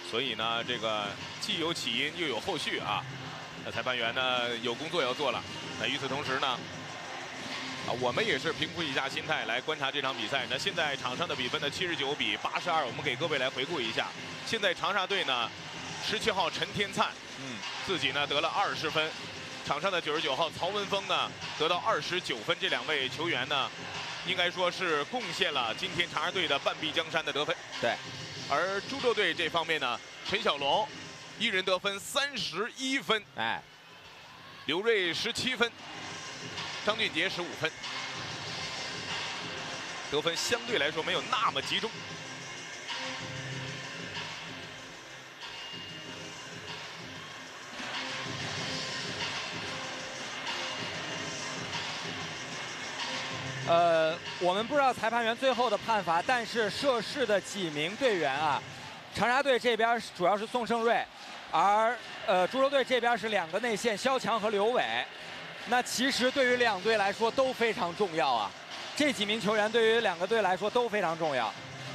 所以呢，这个既有起因又有后续啊。那裁判员呢有工作要做了。那与此同时呢，我们也是平复一下心态来观察这场比赛。那现在场上的比分呢79比82，我们给各位来回顾一下。现在长沙队呢，17号陈天灿，自己呢得了20分。场上的99号曹文峰呢得到29分，这2位球员呢，应该说是贡献了今天长沙队的半壁江山的得分。 对， 而株洲队这方面呢，陈小龙1人得分31分， 哎， 刘瑞17分，张俊杰15分，得分相对来说没有那么集中。 我们不知道裁判员最后的判罚，但是涉事的几名队员啊，长沙队这边主要是宋胜瑞，而株洲队这边是2个内线肖强和刘伟。那其实对于2队来说都非常重要啊，这几名球员对于2个队来说都非常重要。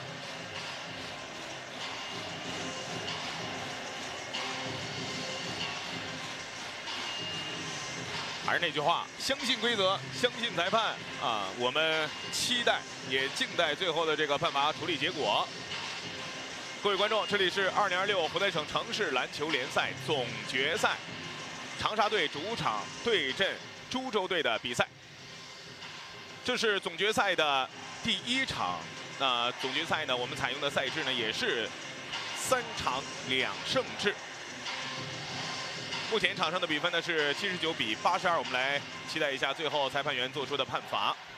还是那句话，相信规则，相信裁判啊！我们期待也静待最后的这个判罚处理结果。各位观众，这里是2026湖南省城市篮球联赛总决赛，长沙队主场对阵株洲队的比赛。这是总决赛的第1场。那总决赛呢，我们采用的赛制呢也是3场2胜制。目前场上的比分呢是79比82，我们来期待一下最后裁判员做出的判罚。